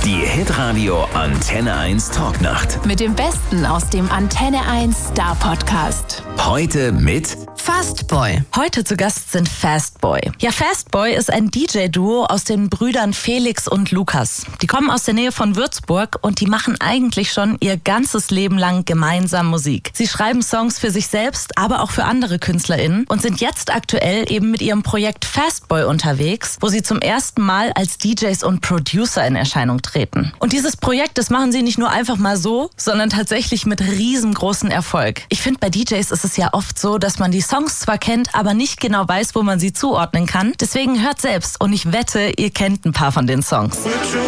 Die Hitradio Antenne 1 Talknacht. Mit dem Besten aus dem Antenne 1 Star Podcast. Heute mit Fastboy. Heute zu Gast sind Fastboy. Ja, Fastboy ist ein DJ-Duo aus den Brüdern Felix und Lukas. Die kommen aus der Nähe von Würzburg und die machen eigentlich schon ihr ganzes Leben lang gemeinsam Musik. Sie schreiben Songs für sich selbst, aber auch für andere KünstlerInnen und sind jetzt aktuell eben mit ihrem Projekt Fastboy unterwegs, wo sie zum ersten Mal als DJs und Producer in Erscheinung treten. Und dieses Projekt, das machen sie nicht nur einfach mal so, sondern tatsächlich mit riesengroßen Erfolg. Ich finde, bei DJs ist es ja oft so, dass man die Songs zwar kennt, aber nicht genau weiß, wo man sie zuordnen kann. Deswegen hört selbst und ich wette, ihr kennt ein paar von den Songs.